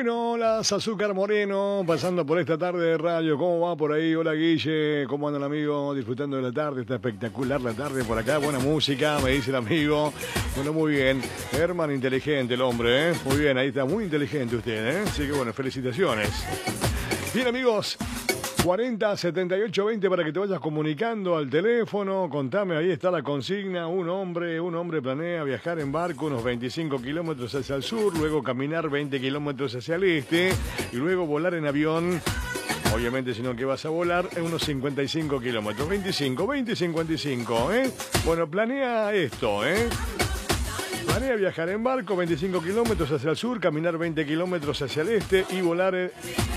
Bueno, las Azúcar Moreno, pasando por esta tarde de radio. ¿Cómo va por ahí? Hola Guille, ¿cómo anda el amigo? Disfrutando de la tarde, está espectacular la tarde por acá. Buena música, me dice el amigo. Bueno, muy bien. Herman, inteligente el hombre, ¿eh? Muy bien, ahí está, muy inteligente usted, ¿eh? Así que bueno, felicitaciones. Bien amigos, 40 78 20 para que te vayas comunicando al teléfono. Contame, ahí está la consigna. Un hombre planea viajar en barco unos 25 kilómetros hacia el sur, luego caminar 20 kilómetros hacia el este y luego volar en avión. Obviamente, si no, que vas a volar en unos 55 kilómetros. 25, 20, 55, ¿eh? Bueno, planea esto, ¿eh? Planea viajar en barco 25 kilómetros hacia el sur, caminar 20 kilómetros hacia el este y volar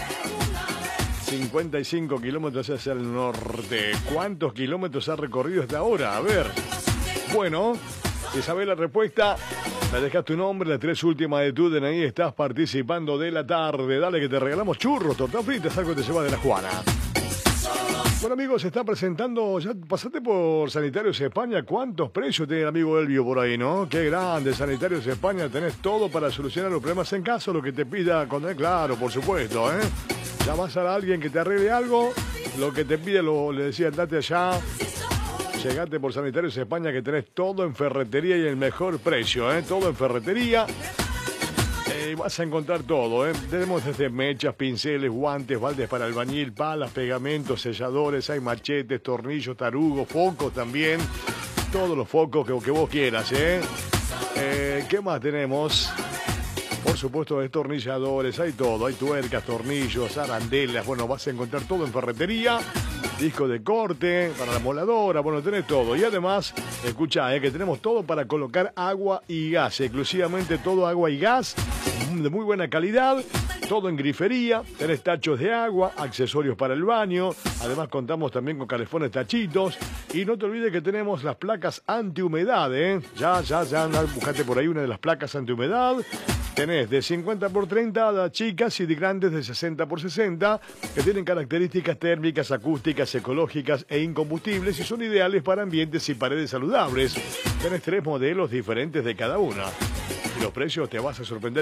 55 kilómetros hacia el norte. ¿Cuántos kilómetros ha recorrido hasta ahora? A ver. Bueno, si sabés la respuesta, me dejas tu nombre, las tres últimas de tu DNI, estás participando de la tarde. Dale que te regalamos churros, torta fritas, algo que te lleva de la Juana. Bueno amigos, se está presentando, ya pasaste por Sanitarios España, ¿cuántos precios tiene el amigo Elvio por ahí, no? Qué grande, Sanitarios España, tenés todo para solucionar los problemas en caso, lo que te pida, claro, por supuesto, ¿eh? Llamás a alguien que te arregle algo, lo que te pide, le decía, andate allá, llegate por Sanitarios España que tenés todo en ferretería y el mejor precio, ¿eh? Todo en ferretería. Vas a encontrar todo, ¿eh? Tenemos desde mechas, pinceles, guantes, baldes para albañil, palas, pegamentos, selladores, hay machetes, tornillos, tarugos, focos también. Todos los focos que vos quieras, ¿eh? ¿Qué más tenemos? Por supuesto, destornilladores, hay todo, hay tuercas, tornillos, arandelas, bueno, vas a encontrar todo en ferretería, disco de corte, para la moladora, bueno, tenés todo. Y además, escuchá, que tenemos todo para colocar agua y gas, exclusivamente todo agua y gas, de muy buena calidad, todo en grifería, tenés tachos de agua, accesorios para el baño, además contamos también con calefones tachitos, y no te olvides que tenemos las placas antihumedad, ya, buscate por ahí una de las placas antihumedad. Tenés de 50 por 30 chicas y de grandes de 60 por 60 que tienen características térmicas, acústicas, ecológicas e incombustibles y son ideales para ambientes y paredes saludables. Tenés 3 modelos diferentes de cada una. Y los precios te vas a sorprender.